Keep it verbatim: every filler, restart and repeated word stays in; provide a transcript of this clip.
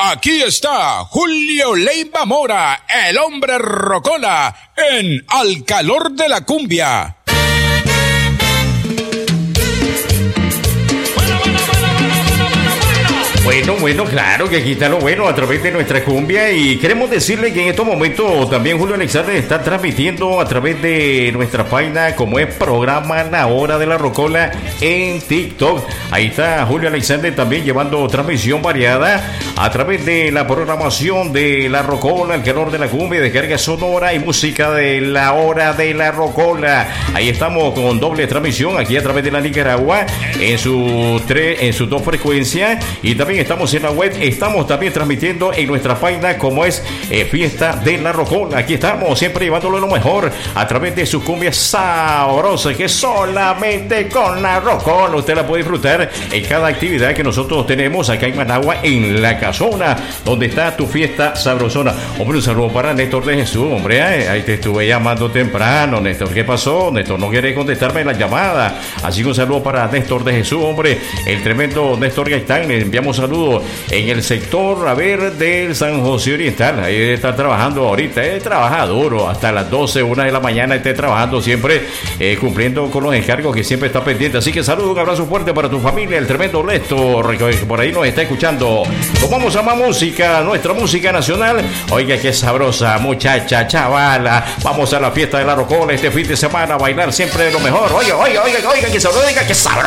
Aquí está Julio Leiva Mora, el hombre rocola, en Al Calor de la Cumbia. Bueno, bueno, claro que aquí está lo bueno a través de nuestra cumbia y queremos decirle que en estos momentos también Julio Alexander está transmitiendo a través de nuestra página como es programa La Hora de la Rocola en TikTok. Ahí está Julio Alexander también llevando transmisión variada a través de la programación de La Rocola, El Calor de la Cumbia, descarga sonora y música de La Hora de la Rocola. Ahí estamos con doble transmisión aquí a través de la Nicaragua en su tres, en sus dos frecuencias y también estamos en la web, estamos también transmitiendo en nuestra página como es eh, Fiesta de la Rocola. Aquí estamos siempre llevándolo lo mejor a través de sus cumbias sabrosas que solamente con la Rocola usted la puede disfrutar en cada actividad que nosotros tenemos acá en Managua en la casona donde está tu fiesta sabrosona. Hombre, un saludo para Néstor de Jesús, hombre, eh, ahí te estuve llamando temprano, Néstor, ¿qué pasó? Néstor no quiere contestarme la llamada, así que un saludo para Néstor de Jesús, hombre, el tremendo Néstor Gaitán, le enviamos saludos en el sector, a ver, del San José Oriental. Ahí está trabajando ahorita, eh, trabaja duro, hasta las doce, una de la mañana esté trabajando siempre, eh, cumpliendo con los encargos que siempre está pendiente. Así que saludo, un abrazo fuerte para tu familia, el tremendo Néstor, que por ahí nos está escuchando. Nos vamos a más música, nuestra música nacional. Oiga, qué sabrosa, muchacha, chavala. Vamos a la fiesta de la Rocola este fin de semana a bailar siempre de lo mejor. Oiga, oiga, oiga, oiga, qué sabrosa, oiga, qué sabrosa.